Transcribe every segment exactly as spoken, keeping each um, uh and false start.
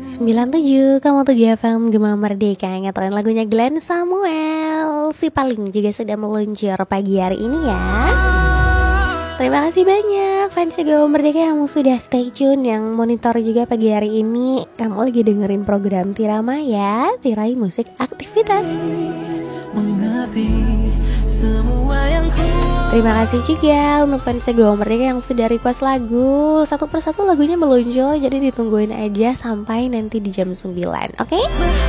sembilan tujuh koma tujuh F M Gema Merdeka, ngaturin lagunya Glenn Samuel. Si paling juga sudah meluncur pagi hari ini ya. Terima kasih banyak fans Gema Merdeka yang sudah stay tune, yang monitor juga pagi hari ini. Kamu lagi dengerin program Tirama ya, Tirai Musik Aktivitas. Mengerti semua yang ku... Terima kasih juga untuk fans Gema Merdeka yang sudah request lagu. Satu persatu lagunya meluncur, jadi ditungguin aja sampai nanti di jam sembilan, oke? Okay?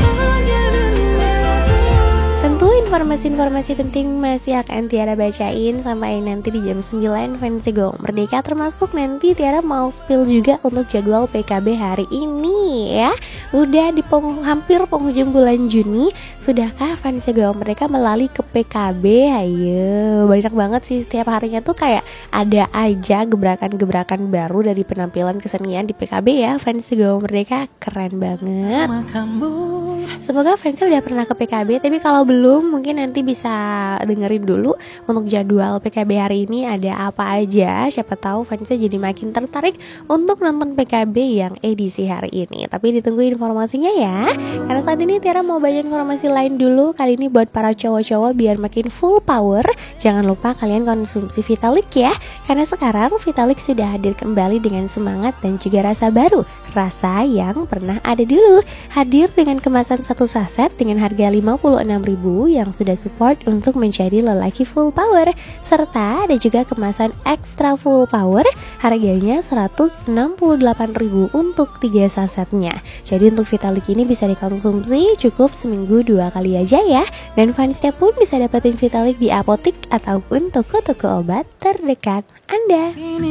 Tentu informasi-informasi penting masih akan Tiara bacain sampai nanti di jam sembilan fans Gema Merdeka. Termasuk nanti Tiara mau spill juga untuk jadwal P K B hari ini ya. Udah di peng- hampir penghujung bulan Juni. Sudahkah fans Gema Merdeka melalui ke P K B? Ayo, banyak banget sih setiap harinya tuh kayak ada aja gebrakan-gebrakan baru dari penampilan kesenian di P K B ya. Fans Gema Merdeka keren banget. Semoga fansnya udah pernah ke P K B, tapi kalau belum mungkin nanti bisa dengerin dulu untuk jadwal P K B hari ini ada apa aja. Siapa tahu fansnya jadi makin tertarik untuk nonton P K B yang edisi hari ini. Tapi ditunggu informasinya ya. Karena saat ini Tiara mau baca informasi lain dulu. Kali ini buat para cowok-cowok biar makin full power, jangan lupa kalian konsumsi Vitalik ya. Karena sekarang Vitalik sudah hadir kembali dengan semangat dan juga rasa baru. Rasa yang pernah ada dulu. Hadir dengan kemasan satu saset dengan harga lima puluh enam ribu yang sudah support untuk menjadi lelaki full power. Serta ada juga kemasan extra full power, harganya seratus enam puluh delapan ribu untuk tiga sasetnya. Jadi untuk Vitalik ini bisa dikonsumsi cukup seminggu dua kali aja ya. Dan fansnya pun bisa dapetin Vitalik di apotik ataupun toko-toko obat terdekat Anda.